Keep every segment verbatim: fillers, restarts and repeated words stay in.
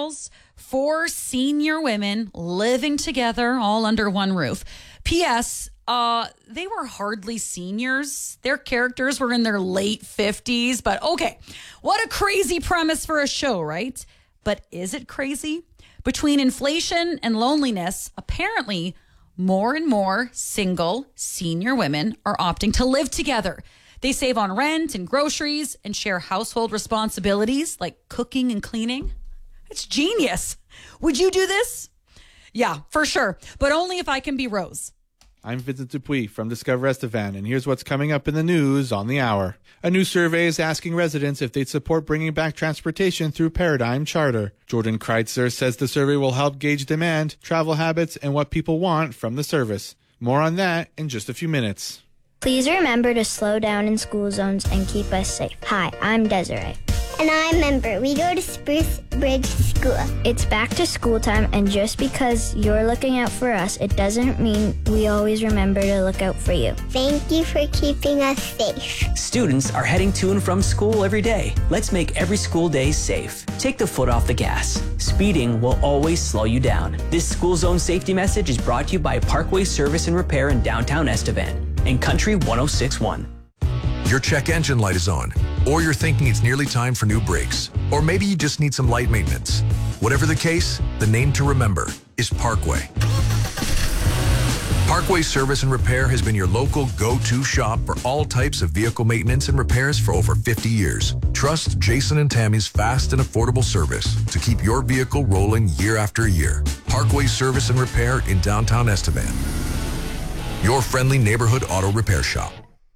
girls, four senior women living together all under one roof. P S. Uh, they were hardly seniors. Their characters were in their late fifties. But okay, what a crazy premise for a show, right? But is it crazy? Between inflation and loneliness, apparently more and more single senior women are opting to live together. They save on rent and groceries and share household responsibilities like cooking and cleaning. It's genius. Would you do this? Yeah, for sure. But only if I can be Rose. I'm Vincent Dupuis from Discover Estevan, and here's what's coming up in the news on the hour. A new survey is asking residents if they'd support bringing back transportation through Paradigm Charter. Jordan Kreitzer says the survey will help gauge demand, travel habits, and what people want from the service. More on that in just a few minutes. Please remember to slow down in school zones and keep us safe. Hi, I'm Desiree. And I'm Member. We go to Spruce Bridge School. It's back to school time, and just because you're looking out for us, it doesn't mean we always remember to look out for you. Thank you for keeping us safe. Students are heading to and from school every day. Let's make every school day safe. Take the foot off the gas. Speeding will always slow you down. This school zone safety message is brought to you by Parkway Service and Repair in downtown Estevan and Country one oh six point one. Your check engine light is on, or you're thinking it's nearly time for new brakes, or maybe you just need some light maintenance. Whatever the case, the name to remember is Parkway. Parkway Service and Repair has been your local go-to shop for all types of vehicle maintenance and repairs for over fifty years. Trust Jason and Tammy's fast and affordable service to keep your vehicle rolling year after year. Parkway Service and Repair in downtown Estevan. Your friendly neighborhood auto repair shop.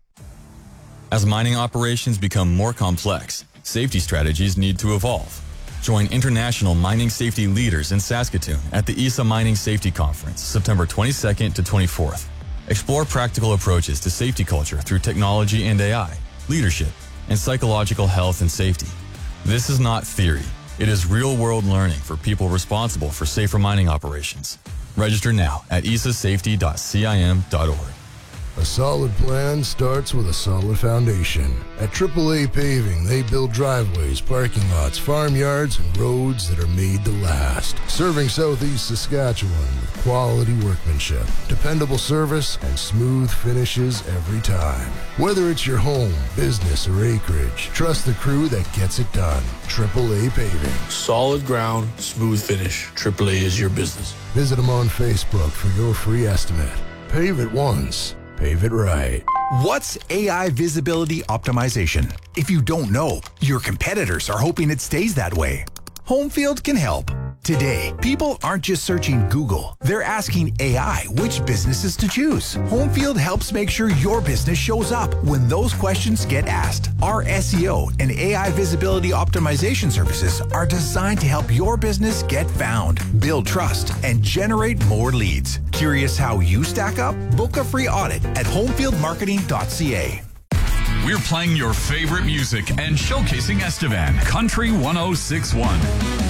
As mining operations become more complex, safety strategies need to evolve. Join international mining safety leaders in Saskatoon at the I S A Mining Safety Conference, September twenty-second to twenty-fourth. Explore practical approaches to safety culture through technology and A I, leadership, and psychological health and safety. This is not theory. It is real-world learning for people responsible for safer mining operations. Register now at I S A safety dot C I M dot org. A solid plan starts with a solid foundation. At triple A Paving, they build driveways, parking lots, farmyards, and roads that are made to last. Serving Southeast Saskatchewan with quality workmanship, dependable service, and smooth finishes every time. Whether it's your home, business, or acreage, trust the crew that gets it done. triple A Paving. Solid ground, smooth finish. triple A is your business. Visit them on Facebook for your free estimate. Pave it once. Pave it right. What's A I visibility optimization? If you don't know, your competitors are hoping it stays that way. Homefield can help. Today, people aren't just searching Google. They're asking A I which businesses to choose. Homefield helps make sure your business shows up when those questions get asked. Our S E O and A I visibility optimization services are designed to help your business get found, build trust, and generate more leads. Curious how you stack up? Book a free audit at homefield marketing dot c a. We're playing your favorite music and showcasing Estevan. Country one oh six point one.